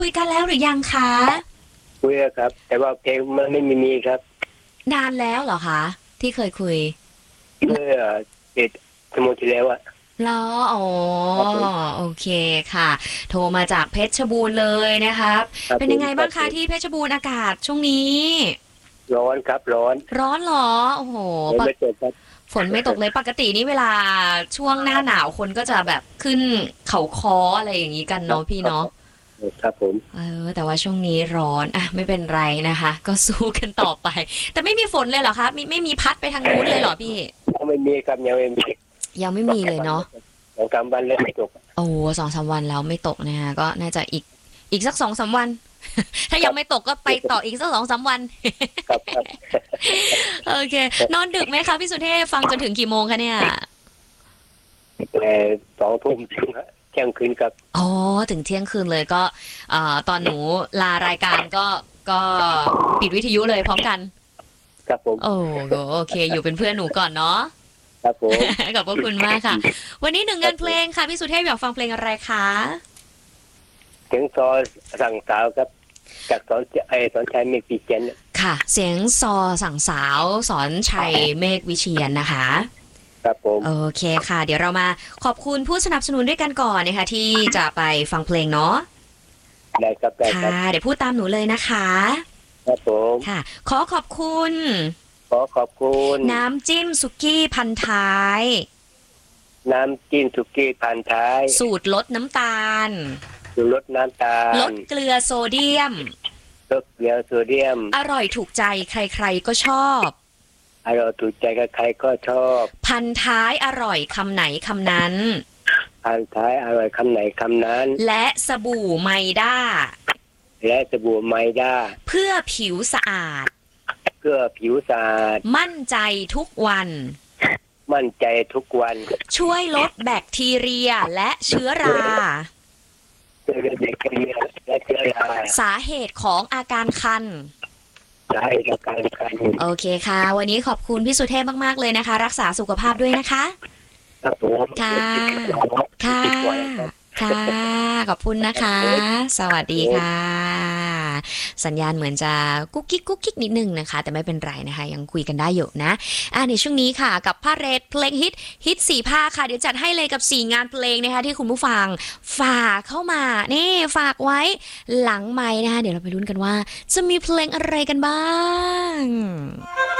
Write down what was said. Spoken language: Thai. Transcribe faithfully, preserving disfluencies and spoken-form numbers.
คุยกันแล้วหรือยังคะคุยครับ แต่ว่าเพลงมันไม่มีมีครับนานแล้วเหรอคะที่เคยคุยเมื่อเจ็ดชั่วโมงที่แล้วอะแล้วอ๋อครับผมโอเคค่ะโทรมาจากเพชรบูรณ์เลยนะครับครับเป็นยังไงผมครับผบ้างคะที่มเพชรบูรณ์อากาศช่วงนี้ร้อนครับร้อนร้อนเหรอโอ้โหฝนปกไม่ตกครับฝนไม่ตกเลยปกตินี่เวลาช่วงหน้าหนาวคนก็จะแบบขึ้นเขาค้ออะไรอย่างนี้กันครับเนาะพี่ครับเนาะครับผมเออแต่ว่าช่วงนี้ร้อนอ่ะไม่เป็นไรนะคะก็สู้กันต่อไปแต่ไม่มีฝนเลยเหรอคะไม่ไม่มีพัดไปทางนู้นเลยเหรอพี่ยังไม่มีครับยังไม่มียังไม่มีเลยเนาะสองสามวันแล้วไม่ตกโอ้สองสามวันแล้วไม่ตกนะคะก็น่าจะอีกอีกสักสองสามวันถ้ายังไม่ตกก็ไปต่ออีกสักสองสามวันครับครับโอเคนอนดึกไหมคะพี่สุเทพฟังจนถึงกี่โมงคะเนี่ยแต่สองทุ่มถึงเที่ยงคืนครับอ๋อถึงเที่ยงคืนเลยก็เอ่อตอนหนูลารายการก็ก็ปิดวิทยุเลยพร้อมกันครับผมโอ้โอเคอยู่เป็นเพื่อนหนูก่อนเนาะครับผมขอบพระคุณมากค่ะวันนี้หนึ่งงานเพลงค่ะพี่สุเทพอยากฟังเพลงอะไรคะถึงซอสั่งสาวครับจากสอนไอสอนชายเมฆปีเจนค่ะเสียงซอสั่งสาวสอนชัยเมฆวิเชียนนะคะครับผมโอเคค่ะเดี๋ยวเรามาขอบคุณผู้สนับสนุนด้วยกันก่อนนะคะที่จะไปฟังเพลงเนาะได้ครับได้คค่ะรับเดี๋ยวพูดตามหนูเลยนะคะครับผมค่ะขอขอบคุณขอขอบคุณน้ำจิ้มสุกี้พันท้ายน้ำจิ้มสุกี้พันท้ายสูตรลดน้ำตาลสูตรลดน้ำตาลลดเกลือโซเดียมลดเกลือโซเดียมอร่อยถูกใจใครๆก็ชอบอร่อยถูกใจกับใครก็ชอบพันท้ายอร่อยคำไหนคำนั้นพันท้ายอร่อยคำไหนคำนั้นและสบู่ไมด้าและสบู่ไมด้าเพื่อผิวสะอาดเพื่อผิวสะอาดมั่นใจทุกวันมั่นใจทุกวันช่วยลดแบคทีเรียและเชื้อราช่วยลดแบคทีเรียและเชื้อราสาเหตุของอาการคันสาเหตุของการคันโอเคค่ะวันนี้ขอบคุณพี่สุเทพมากๆเลยนะคะรักษาสุขภาพด้วยนะคะครับผมค่ะค่ะค่ะขอบคุณนะคะสวัสดีค่ะสัญญาณเหมือนจะกุ๊กกิ๊กกุ๊กกิ๊กนิดนึงนะคะแต่ไม่เป็นไรนะคะยังคุยกันได้อยู่นะอ่าในช่วงนี้ค่ะกับผ้าเรดเพลงฮิตฮิตสี่ผ้าค่ะเดี๋ยวจัดให้เลยกับสี่งานเพลงนะคะที่คุณผู้ฟังฝากเข้ามานี่ฝากไว้หลังไมค์นะคะเดี๋ยวเราไปลุ้นกันว่าจะมีเพลงอะไรกันบ้าง